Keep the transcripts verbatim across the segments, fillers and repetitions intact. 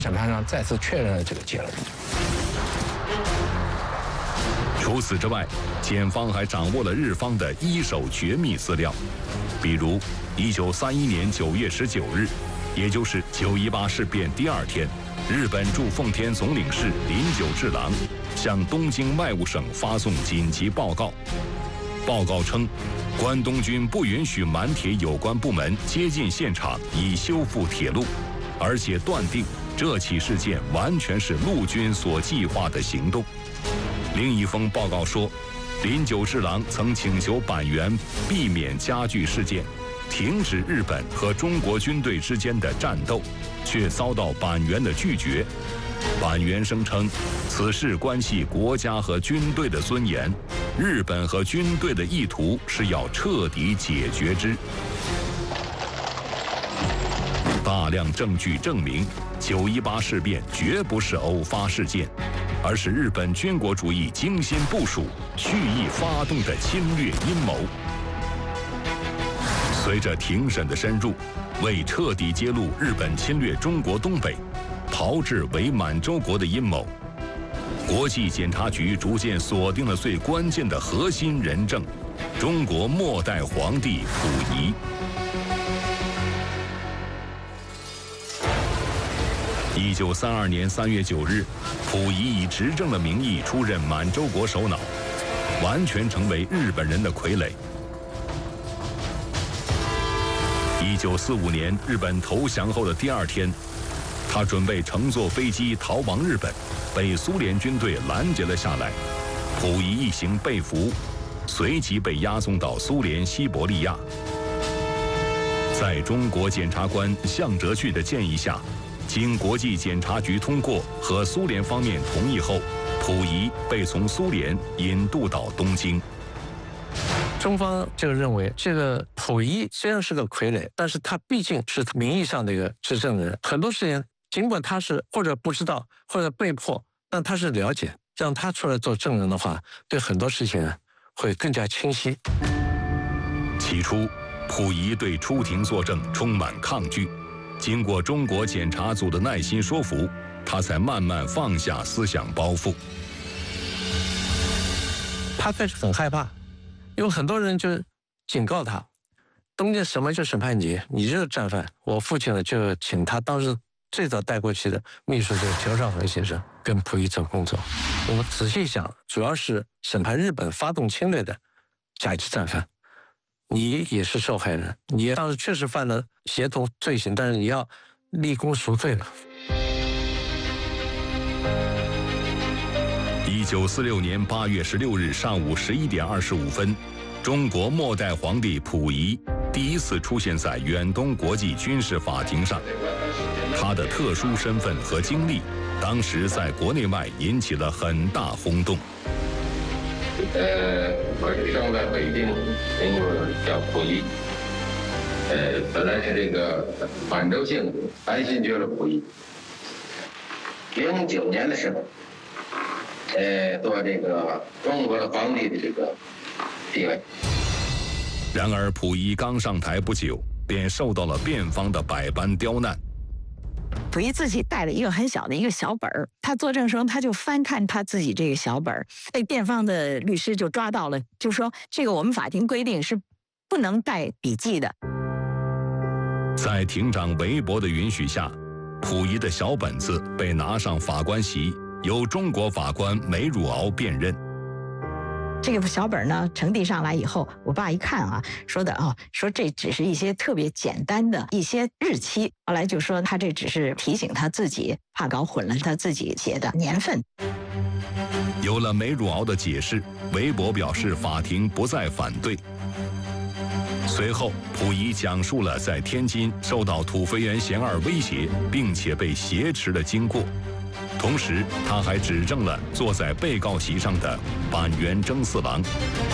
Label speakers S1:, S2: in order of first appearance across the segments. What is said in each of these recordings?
S1: 审判上再次确认了这个结论。
S2: 除此之外，检方还掌握了日方的一手绝密资料，比如一九三一年九月十九日，也就是九一八事变第二天，日本驻奉天总领事林久治郎向东京外务省发送紧急报告。报告称，关东军不允许满铁有关部门接近现场以修复铁路，而且断定这起事件完全是陆军所计划的行动。另一封报告说，林久治郎曾请求板垣避免加剧事件，停止日本和中国军队之间的战斗，却遭到板垣的拒绝。板垣声称，此事关系国家和军队的尊严，日本和军队的意图是要彻底解决之。大量证据证明，九一八事变绝不是偶发事件，而是日本军国主义精心部署、蓄意发动的侵略阴谋。随着庭审的深入，为彻底揭露日本侵略中国东北、炮制伪满洲国的阴谋，国际检察局逐渐锁定了最关键的核心人证——中国末代皇帝溥仪。一九三二年三月九日，溥仪以执政的名义出任满洲国首脑，完全成为日本人的傀儡。一九四五年日本投降后的第二天，他准备乘坐飞机逃亡日本，被苏联军队拦截了下来。溥仪一行被俘，随即被押送到苏联西伯利亚。在中国检察官向哲旭的建议下，经国际检察局通过和苏联方面同意后，溥仪被从苏联引渡到东京。
S1: 中方就认为，这个溥仪虽然是个傀儡，但是他毕竟是名义上的一个执政人，很多事情尽管他是或者不知道或者被迫，但他是了解，让他出来做证人的话，对很多事情会更加清晰。
S2: 起初，溥仪对出庭作证充满抗拒，经过中国检察组的耐心说服，他才慢慢放下思想包袱。
S1: 他开始很害怕，因为很多人就警告他，东京什么就审判你，你这个战犯。我父亲呢就请他当时最早带过去的秘书就是田绍和先生跟溥仪做工作。我们仔细想，主要是审判日本发动侵略的甲级战犯，你也是受害人，你当时确实犯了协同罪行，但是你要立功赎罪了。
S2: 一九四六年八月十六日上午十一点二十五分，中国末代皇帝溥仪第一次出现在远东国际军事法庭上。他的特殊身份和经历，当时在国内外引起了很大轰动。
S3: 呃，我是生在北京，名字叫溥仪。呃，本来是这个满洲姓安新觉罗溥仪。零九年的时候，呃，做这个中国的皇帝的这个地位。
S2: 然而，溥仪刚上台不久，便受到了辩方的百般刁难。
S4: 溥仪自己带了一个很小的一个小本儿，他作证时候他就翻看他自己这个小本儿，被辩方的律师就抓到了，就说这个我们法庭规定是不能带笔记的。
S2: 在庭长韦伯的允许下，溥仪的小本子被拿上法官席，由中国法官梅汝敖辨认。
S4: 这个小本呢呈递上来以后，我爸一看啊，说的哦，说这只是一些特别简单的一些日期，后来就说他这只是提醒他自己，怕搞混了他自己写的年份。
S2: 有了梅汝敖的解释，韦伯表示法庭不再反对。随后，溥仪讲述了在天津受到土肥原贤二威胁，并且被挟持的经过。同时，他还指证了坐在被告席上的板垣征四郎。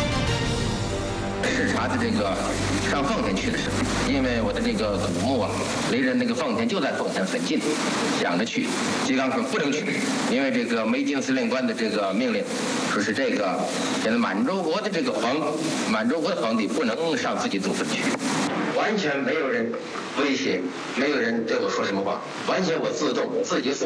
S3: 视察的这个上奉天去的时候，因为我的这个祖墓啊，离着那个奉天就在奉天很近，想着去，吉冈说不能去，因为这个梅津司令官的这个命令，说是这个现在满洲国的这个皇，满洲国的皇帝不能上自己祖坟去。我完全没有人威胁，没有人对我说什么话，完全我自动自己所。